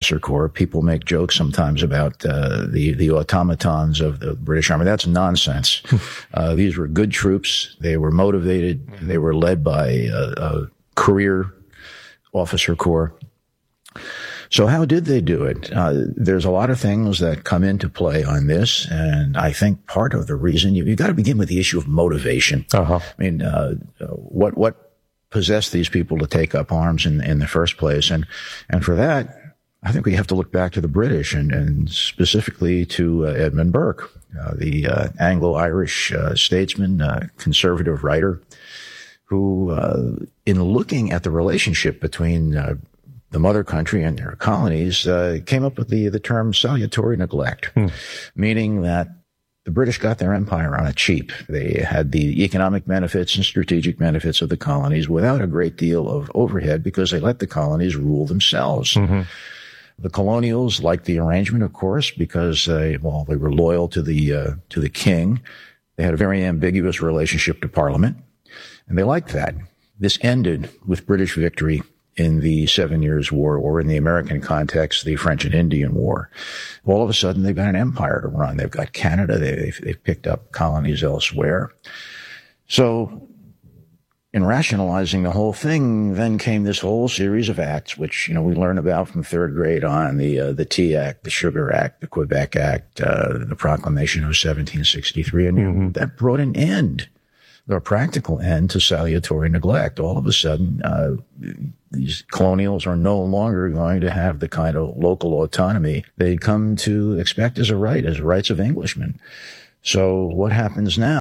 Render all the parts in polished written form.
Officer Corps. People make jokes sometimes about the automatons of the British Army. That's nonsense. These were good troops. They were motivated. They were led by a career Officer Corps. So how did they do it? There's a lot of things that come into play on this, and I think part of the reason you've got to begin with the issue of motivation. I mean, what possessed these people to take up arms in the first place, and for that, I think we have to look back to the British and specifically to Edmund Burke, the Anglo-Irish statesman, conservative writer, who, in looking at the relationship between the mother country and their colonies, came up with the term salutary neglect, meaning that the British got their empire on a cheap. They had the economic benefits and strategic benefits of the colonies without a great deal of overhead because they let the colonies rule themselves. The colonials liked the arrangement, of course, because they were loyal to the king. They had a very ambiguous relationship to Parliament, and they liked that. This ended with British victory in the 7 Years' War, or in the American context, the French and Indian War. All of a sudden, they've got an empire to run. They've got Canada. They've picked up colonies elsewhere. So in rationalizing the whole thing, then came this whole series of acts, which, we learn about from third grade on, the Tea Act, the Sugar Act, the Quebec Act, the Proclamation of 1763, and that brought an end, a practical end, to salutary neglect. All of a sudden, these colonials are no longer going to have the kind of local autonomy they'd come to expect as rights of Englishmen. So what happens now?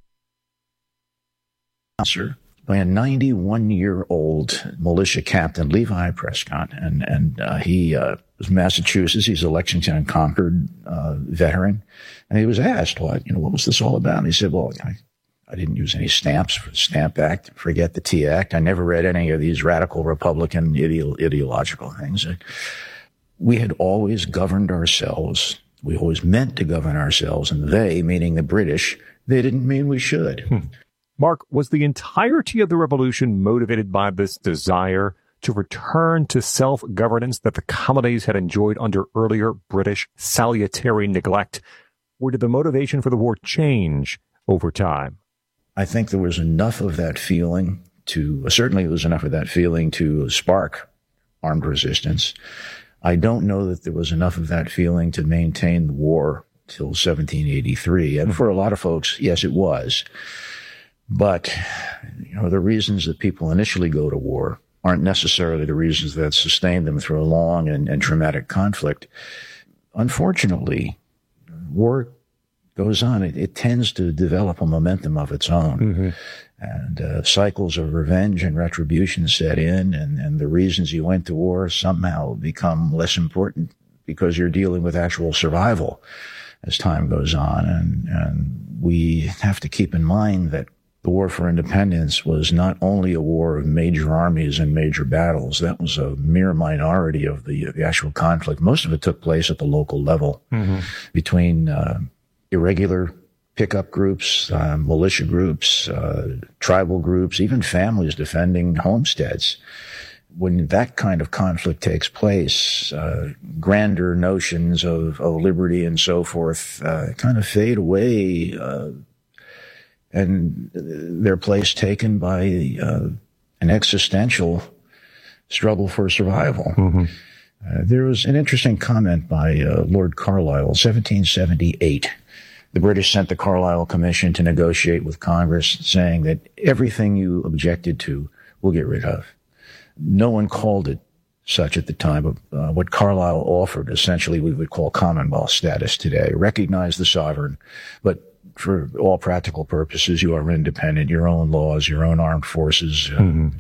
By a 91-year-old militia captain, Levi Prescott, and he was Massachusetts. He's a Lexington and Concord veteran, and he was asked, what was this all about? And he said, well, I didn't use any stamps for the Stamp Act. Forget the Tea Act. I never read any of these radical Republican ideological things. We had always governed ourselves. We always meant to govern ourselves, and they, meaning the British, they didn't mean we should. Mark, was the entirety of the revolution motivated by this desire to return to self-governance that the colonies had enjoyed under earlier British salutary neglect? Or did the motivation for the war change over time? I think there was enough of that feeling certainly there was enough of that feeling to spark armed resistance. I don't know that there was enough of that feeling to maintain the war till 1783. And for a lot of folks, yes, it was. But, the reasons that people initially go to war aren't necessarily the reasons that sustain them through a long and traumatic conflict. Unfortunately, war goes on. It tends to develop a momentum of its own. And cycles of revenge and retribution set in, and the reasons you went to war somehow become less important because you're dealing with actual survival as time goes on. And we have to keep in mind that the War for Independence was not only a war of major armies and major battles. That was a mere minority of the actual conflict. Most of it took place at the local level between irregular pickup groups, militia groups, tribal groups, even families defending homesteads. When that kind of conflict takes place, grander notions of liberty and so forth kind of fade away, and their place taken by an existential struggle for survival. There was an interesting comment by Lord Carlisle, 1778. The British sent the Carlisle Commission to negotiate with Congress, saying that everything you objected to, we'll get rid of. No one called it such at the time. What Carlisle offered, essentially we would call Commonwealth status today, recognize the sovereign, but for all practical purposes, you are independent, your own laws, your own armed forces.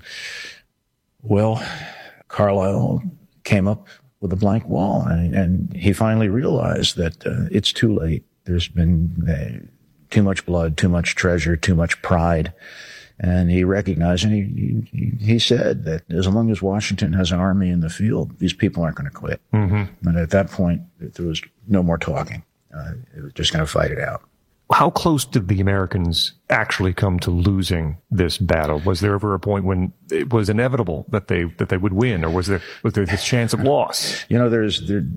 Well, Carlisle came up with a blank wall, and he finally realized that it's too late. There's been too much blood, too much treasure, too much pride. And he recognized, and he said that as long as Washington has an army in the field, these people aren't going to quit. And at that point, there was no more talking. They were just going to fight it out. How close did the Americans actually come to losing this battle? Was there ever a point when it was inevitable that they would win, or was there this chance of loss? There